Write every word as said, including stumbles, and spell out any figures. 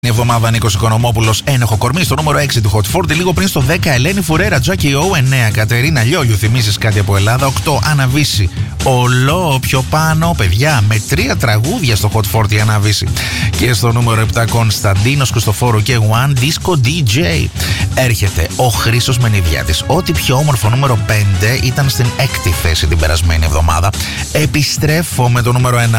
Η εβδομάδα Νίκος Οικονομόπουλος, ένοχο κορμί στο νούμερο έξι του Hot φορτί. Λίγο πριν στο δέκα Ελένη Φουρέρα, Τζάκι Ο. εννέα Κατερίνα Λιόλιου, θυμίζεις κάτι από Ελλάδα. οκτώ Αναβίση, Ολό πιο πάνω, παιδιά, με τρία τραγούδια στο Hot φορτί Αναβίση. Και στο νούμερο επτά Κωνσταντίνος Χριστοφόρου και One Disco ντι τζέι. Έρχεται ο Χρήστος Μενιδιάτης. Ό,τι πιο όμορφο νούμερο πέντε ήταν στην έκτη θέση την περασμένη εβδομάδα. Επιστρέφω με το νούμερο ένα.